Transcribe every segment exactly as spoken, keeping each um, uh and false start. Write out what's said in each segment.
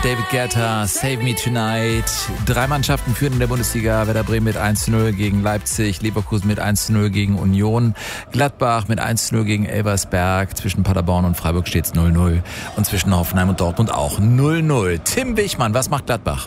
David Guetta, Save Me Tonight. Drei Mannschaften führen in der Bundesliga. Werder Bremen mit eins zu null gegen Leipzig, Leverkusen mit eins zu null gegen Union, Gladbach mit eins zu null gegen Elversberg. Zwischen Paderborn und Freiburg steht es null null und zwischen Hoffenheim und Dortmund auch null null. Tim Wichmann, was macht Gladbach?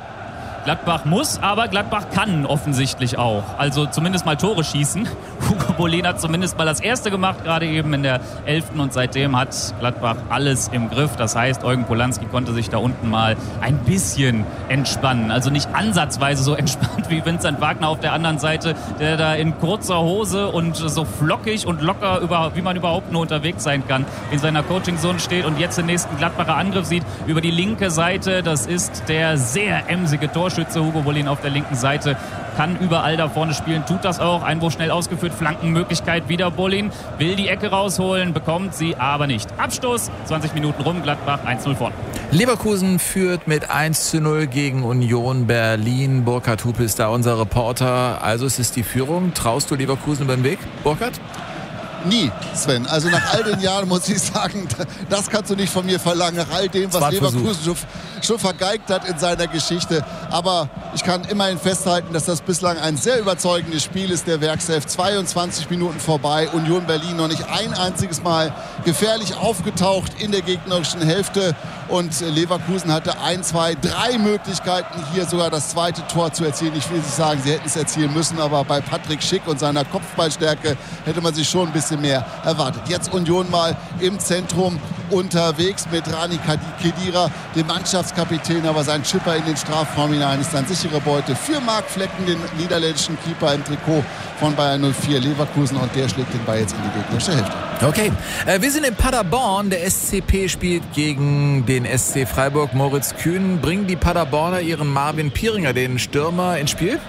Gladbach muss, aber Gladbach kann offensichtlich auch. Also zumindest mal Tore schießen. Hugo Bollin hat zumindest mal das erste gemacht, gerade eben in der elften Und seitdem hat Gladbach alles im Griff. Das heißt, Eugen Polanski konnte sich da unten mal ein bisschen entspannen. Also nicht ansatzweise so entspannt wie Vincent Wagner auf der anderen Seite, der da in kurzer Hose und so flockig und locker, über, wie man überhaupt nur unterwegs sein kann, in seiner Coaching-Zone steht und jetzt den nächsten Gladbacher Angriff sieht über die linke Seite. Das ist der sehr emsige Torschütze Hugo Bollin auf der linken Seite, kann überall da vorne spielen, tut das auch. Einwurf schnell ausgeführt, Flankenmöglichkeit wieder Bollin, will die Ecke rausholen, bekommt sie aber nicht. Abstoß, zwanzig Minuten rum, Gladbach eins zu null vorne. Leverkusen führt mit eins zu null gegen Union Berlin. Burkhard Hupe ist da unser Reporter. Also es ist die Führung. Traust du Leverkusen über den Weg, Burkhard? Nie, Sven. Also nach all den Jahren muss ich sagen, das kannst du nicht von mir verlangen. Nach all dem, was Leverkusen schon, schon vergeigt hat in seiner Geschichte. Aber ich kann immerhin festhalten, dass das bislang ein sehr überzeugendes Spiel ist, der Werkself. zweiundzwanzig Minuten vorbei. Union Berlin noch nicht ein einziges Mal gefährlich aufgetaucht in der gegnerischen Hälfte. Und Leverkusen hatte ein, zwei, drei Möglichkeiten, hier sogar das zweite Tor zu erzielen. Ich will nicht sagen, sie hätten es erzielen müssen, aber bei Patrick Schick und seiner Kopfballstärke hätte man sich schon ein bisschen mehr erwartet. Jetzt Union mal im Zentrum unterwegs mit Rani Khedira, dem Mannschaftskapitän, aber sein Chipper in den Strafraum hinein ist dann sichere Beute für Marc Flecken, den niederländischen Keeper im Trikot von Bayern null vier Leverkusen, und der schlägt den Ball jetzt in die gegnerische Hälfte. Okay, äh, wir sind in Paderborn. Der S C P spielt gegen den S C Freiburg. Moritz Kühn, bringen die Paderborner ihren Marvin Pieringer, den Stürmer, ins Spiel?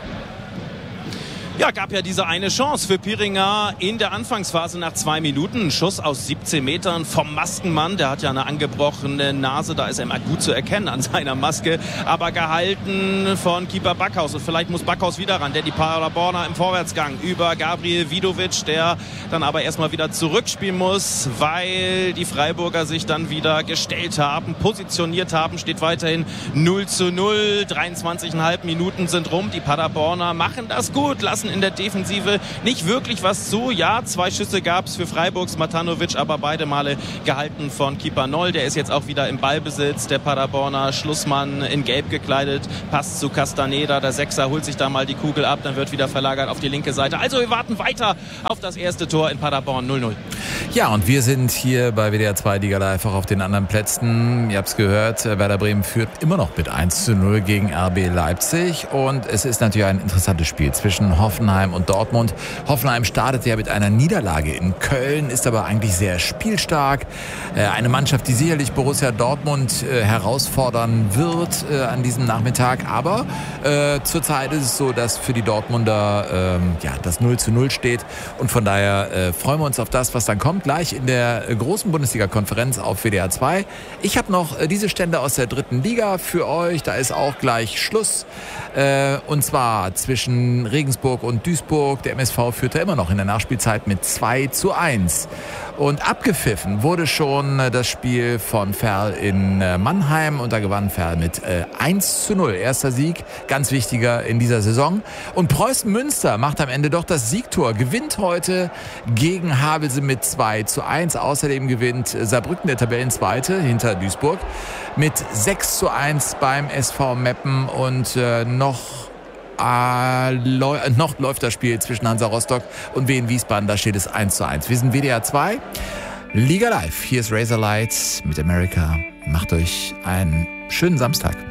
Ja, gab ja diese eine Chance für Pieringer in der Anfangsphase nach zwei Minuten. Ein Schuss aus siebzehn Metern vom Maskenmann. Der hat ja eine angebrochene Nase, da ist er immer gut zu erkennen an seiner Maske. Aber gehalten von Keeper Backhaus. Und vielleicht muss Backhaus wieder ran, denn die Paderborner im Vorwärtsgang über Gabriel Vidovic, der dann aber erstmal wieder zurückspielen muss, weil die Freiburger sich dann wieder gestellt haben, positioniert haben. Steht weiterhin null zu null. dreiundzwanzig Komma fünf Minuten sind rum. Die Paderborner machen das gut, lassen in der Defensive nicht wirklich was zu. Ja, zwei Schüsse gab es für Freiburgs Matanovic, aber beide Male gehalten von Keeper Noll. Der ist jetzt auch wieder im Ballbesitz. Der Paderborner Schlussmann in Gelb gekleidet. Passt zu Castaneda. Der Sechser holt sich da mal die Kugel ab. Dann wird wieder verlagert auf die linke Seite. Also wir warten weiter auf das erste Tor in Paderborn. null null. Ja, und wir sind hier bei W D R zwei Liga Live auch auf den anderen Plätzen. Ihr habt es gehört, Werder Bremen führt immer noch mit eins zu null gegen R B Leipzig. Und es ist natürlich ein interessantes Spiel zwischen Hoffenheim und Dortmund. Hoffenheim startet ja mit einer Niederlage in Köln, ist aber eigentlich sehr spielstark. Eine Mannschaft, die sicherlich Borussia Dortmund herausfordern wird an diesem Nachmittag. Aber äh, zurzeit ist es so, dass für die Dortmunder äh, ja, das null zu null steht. Und von daher äh, freuen wir uns auf das, was dann kommt, gleich in der großen Bundesliga-Konferenz auf W D R zwei. Ich habe noch äh, diese Stände aus der dritten Liga für euch. Da ist auch gleich Schluss. Äh, und zwar zwischen Regensburg und Duisburg. Der M S V führte immer noch in der Nachspielzeit mit zwei zu eins. Und abgepfiffen wurde schon das Spiel von Verl in Mannheim. Und da gewann Verl mit äh, eins zu null. Erster Sieg, ganz wichtiger in dieser Saison. Und Preußen Münster macht am Ende doch das Siegtor. Gewinnt heute gegen Havelse mit zwei zu eins. Außerdem gewinnt Saarbrücken, der Tabellenzweite, hinter Duisburg, mit sechs zu eins beim S V Meppen. Und äh, noch... Äh, noch läuft das Spiel zwischen Hansa Rostock und Wien Wiesbaden. Da steht es eins zu eins. Wir sind W D R zwei, Liga Live. Hier ist Razorlight mit America. Macht euch einen schönen Samstag.